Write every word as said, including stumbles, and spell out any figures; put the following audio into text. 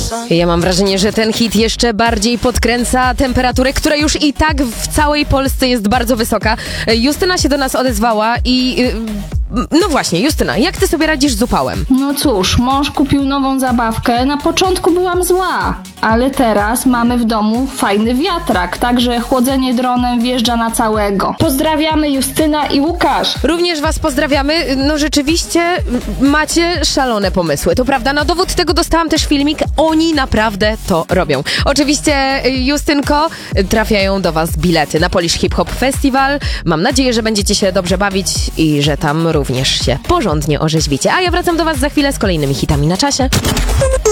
Ja mam wrażenie, że ten hit jeszcze bardziej podkręca temperaturę, która już i tak w całej Polsce jest bardzo wysoka. Justyna się do nas odezwała i... No właśnie, Justyna, jak ty sobie radzisz z upałem? No cóż, mąż kupił nową zabawkę. Na początku byłam zła, ale teraz mamy w domu fajny wiatrak, także chłodzenie dronem wjeżdża na całego. Pozdrawiamy Justyna i Łukasz. Również was pozdrawiamy. No rzeczywiście macie szalone pomysły. To prawda, na dowód tego dostałam też filmik. Oni naprawdę to robią. Oczywiście, Justynko, trafiają do was bilety na Polish Hip Hop Festival. Mam nadzieję, że będziecie się dobrze bawić i że tam również się porządnie orzeźwicie. A ja wracam do was za chwilę z kolejnymi hitami na czasie.